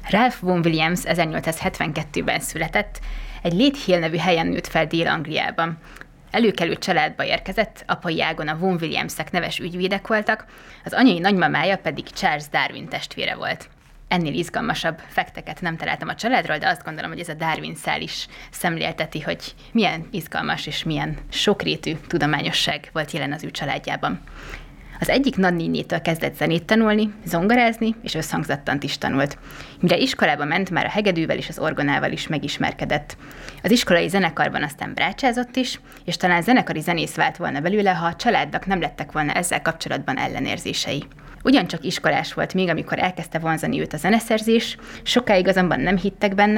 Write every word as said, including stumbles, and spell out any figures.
Ralph Vaughan Williams ezernyolcszázhetvenkettőben született, egy Leith Hill nevű helyen nőtt fel Dél-Angliában. Előkelő családba érkezett, apai ágon a Vaughan Williamsek neves ügyvédek voltak, az anyai nagymamája pedig Charles Darwin testvére volt. Ennél izgalmasabb fekteket nem találtam a családról, de azt gondolom, hogy ez a Darwin szál is szemlélteti, hogy milyen izgalmas és milyen sokrétű tudományosság volt jelen az ő családjában. Az egyik nagynénétől kezdett zenét tanulni, zongorázni és összhangzattant is tanult. Mire iskolába ment, már a hegedűvel és az orgonával is megismerkedett. Az iskolai zenekarban aztán brácsázott is, és talán zenekari zenész vált volna belőle, ha a családnak nem lettek volna ezzel kapcsolatban ellenérzései. Ugyancsak iskolás volt még, amikor elkezdte vonzani őt a zeneszerzés, sokáig azonban nem hittek benne,